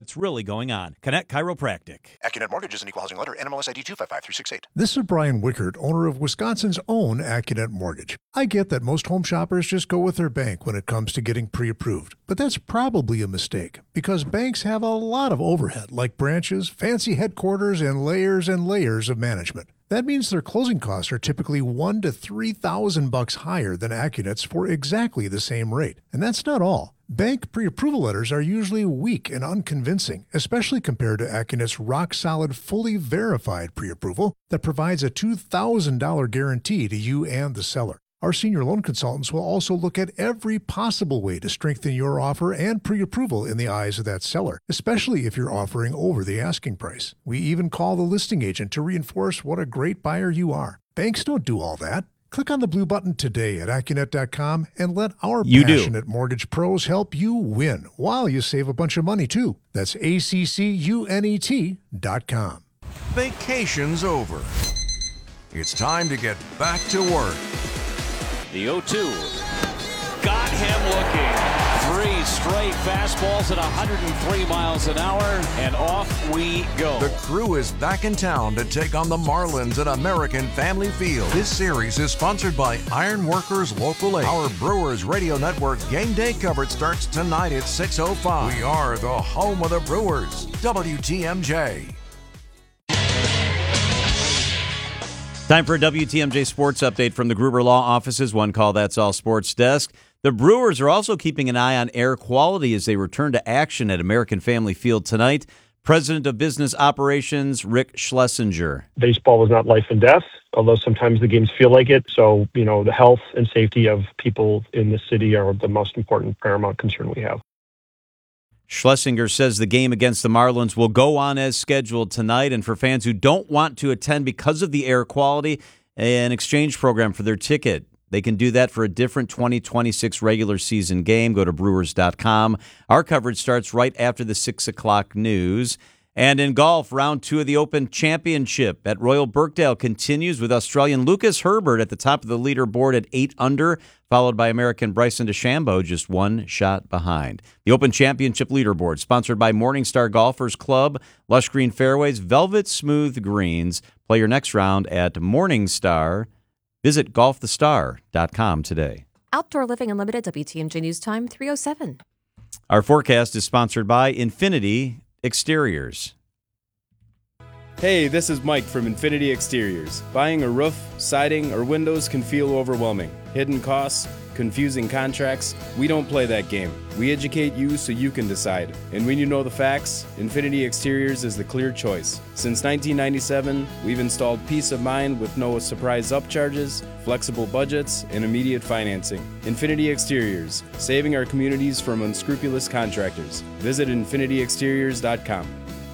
what's really going on. Connect Chiropractic. AccuNet Mortgage is an equal housing lender. NMLS ID 255368. This is Brian Wickert, owner of Wisconsin's own AccuNet Mortgage. I get that most home shoppers just go with their bank when it comes to getting pre-approved, but that's probably a mistake because banks have a lot of overhead like branches, fancy headquarters, and layers of management. That means their closing costs are typically $1,000 to $3,000 higher than AccuNet's for exactly the same rate. And that's not all. Bank pre-approval letters are usually weak and unconvincing, especially compared to AccuNet's rock-solid, fully verified pre-approval that provides a $2,000 guarantee to you and the seller. Our senior loan consultants will also look at every possible way to strengthen your offer and pre-approval in the eyes of that seller, especially if you're offering over the asking price. We even call the listing agent to reinforce what a great buyer you are. Banks don't do all that. Click on the blue button today at AccuNet.com and let our passionate mortgage pros help you win while you save a bunch of money, too. That's ACCUNET.com. Vacation's over. It's time to get back to work. The 0-2. Got him looking. 3 straight fastballs at 103 miles an hour, and off we go. The Crew is back in town to take on the Marlins at American Family Field. This series is sponsored by Iron Workers Local 8. Our Brewers Radio Network game day coverage starts tonight at 6:05. We are the home of the Brewers. WTMJ. Time for a WTMJ Sports Update from the Gruber Law Office's One Call That's All Sports Desk. The Brewers are also keeping an eye on air quality as they return to action at American Family Field tonight. President of Business Operations, Rick Schlesinger. Baseball is not life and death, although sometimes the games feel like it. So, the health and safety of people in the city are the most important paramount concern we have. Schlesinger says the game against the Marlins will go on as scheduled tonight, and for fans who don't want to attend because of the air quality, an exchange program for their ticket. They can do that for a different 2026 regular season game. Go to Brewers.com. Our coverage starts right after the 6 o'clock news. And in golf, round 2 of the Open Championship at Royal Birkdale continues with Australian Lucas Herbert at the top of the leaderboard at 8 under, followed by American Bryson DeChambeau just 1 shot behind. The Open Championship leaderboard, sponsored by Morningstar Golfers Club, Lush Green Fairways, Velvet Smooth Greens. Play your next round at Morningstar. Visit golfthestar.com today. Outdoor Living Unlimited, WTMJ News Time, 3:07. Our forecast is sponsored by Infinity Exteriors. Hey, this is Mike from Infinity Exteriors. Buying a roof, siding, or windows can feel overwhelming. Hidden costs, confusing contracts. We don't play that game. We educate you so you can decide. And when you know the facts, Infinity Exteriors is the clear choice. Since 1997, we've installed peace of mind with no surprise upcharges, flexible budgets, and immediate financing. Infinity Exteriors, saving our communities from unscrupulous contractors. Visit infinityexteriors.com.